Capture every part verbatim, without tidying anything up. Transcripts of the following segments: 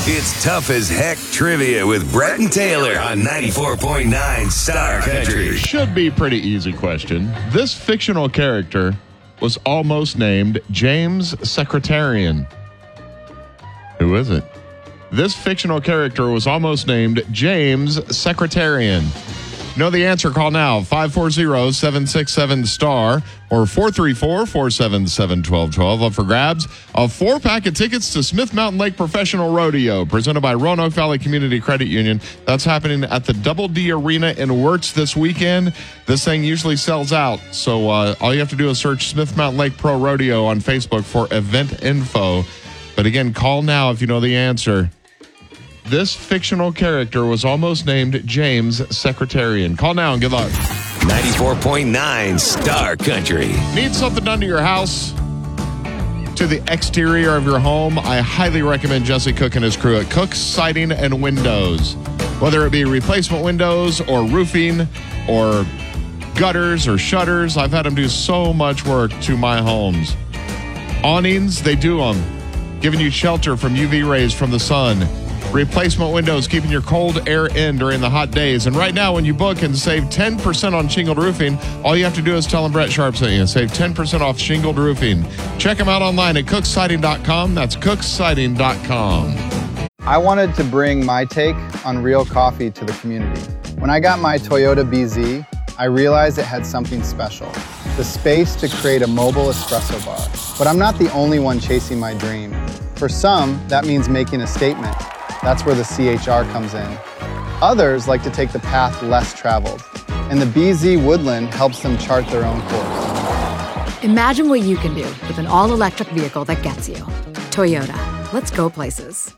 It's Tough as Heck Trivia with Brett and Taylor on ninety-four point nine Star Country. Should be pretty easy question. This fictional character was almost named James Secretarian. Who is it? This fictional character was almost named James Secretarian. Know the answer? Call now, five four zero, seven six seven, STAR or four three four, four seven seven, one two one two. Up for grabs, a four-pack of tickets to Smith Mountain Lake Professional Rodeo, presented by Roanoke Valley Community Credit Union. That's happening at the Double D Arena in Wirtz this weekend. This thing usually sells out, so uh, all you have to do is search Smith Mountain Lake Pro Rodeo on Facebook for event info. But again, call now if you know the answer. This fictional character was almost named James Secretarian. Call now and good luck. ninety-four point nine Star Country. Need something done to your house, to the exterior of your home? I highly recommend Jesse Cook and his crew at Cook's Siding and Windows. Whether it be replacement windows or roofing or gutters or shutters, I've had them do so much work to my homes. Awnings, they do them, giving you shelter from U V rays from the sun. Replacement windows, keeping your cold air in during the hot days. And right now, when you book and save ten percent on shingled roofing, all you have to do is tell them Brett Sharp sent you. Save ten percent off shingled roofing. Check them out online at cooks siding dot com. That's cooks siding dot com. I wanted to bring my take on real coffee to the community. When I got my Toyota B Z, I realized it had something special. The space to create a mobile espresso bar. But I'm not the only one chasing my dream. For some, that means making a statement. That's where the C H R comes in. Others like to take the path less traveled, and the B Z Woodland helps them chart their own course. Imagine what you can do with an all-electric vehicle that gets you. Toyota, let's go places.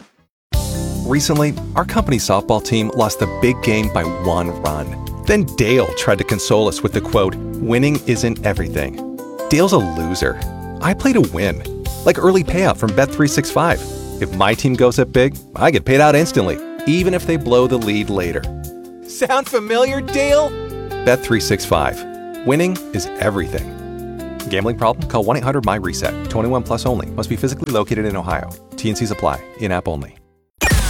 Recently, our company softball team lost the big game by one run. Then Dale tried to console us with the quote, "Winning isn't everything." Dale's a loser. I play to win, like early payout from Bet three sixty-five. If my team goes up big, I get paid out instantly, even if they blow the lead later. Sound familiar, Dale? Bet three sixty-five. Winning is everything. Gambling problem? Call one eight hundred M Y RESET. twenty-one plus only. Must be physically located in Ohio. T and Cs apply. In-app only.